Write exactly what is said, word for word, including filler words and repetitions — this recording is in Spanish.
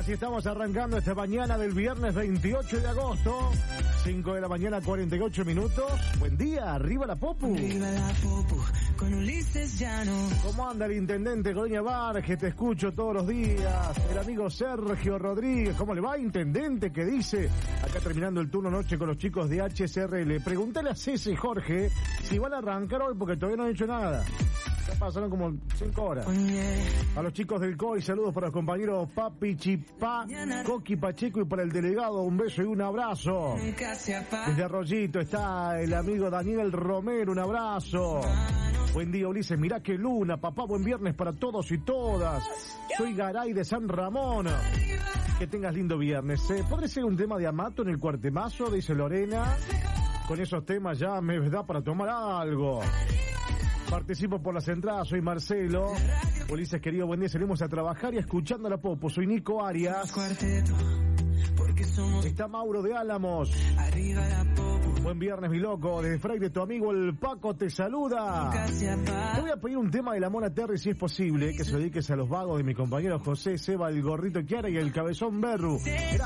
Así estamos arrancando esta mañana del viernes veintiocho de agosto, cinco de la mañana, cuarenta y ocho minutos. Buen día, arriba la Popu. Arriba la Popu, con Ulises Llano. ¿Cómo anda el intendente Colonia Barge? Te escucho todos los días. El amigo Sergio Rodríguez, ¿cómo le va, intendente? ¿Qué dice? Acá terminando el turno noche con los chicos de H C R L. Pregúntale a Ceci Jorge si van a arrancar hoy porque todavía no han hecho nada. Ya pasaron como cinco horas. A los chicos del C O I, saludos para los compañeros Papi, Chipá, Coqui, Pacheco y para el delegado, un beso y un abrazo. Desde Arroyito está el amigo Daniel Romero, un abrazo. Buen día, Ulises, mirá qué luna, papá, buen viernes para todos y todas. Soy Garay de San Ramón. Que tengas lindo viernes. ¿eh? ¿Podría ser un tema de Amato en el cuartemazo? Dice Lorena. Con esos temas ya me da para tomar algo. Participo por las entradas, soy Marcelo. Ulises, querido, buen día, salimos a trabajar y escuchando a la Popo. Soy Nico Arias. Está Mauro de Álamos. Buen viernes, mi loco. Desde Freire, tu amigo el Paco te saluda. Te voy a pedir un tema de la Mona Terry, si es posible, que se lo dediques a los vagos de mi compañero José, Seba, el Gorrito Chiara y el Cabezón Berru. Gracias.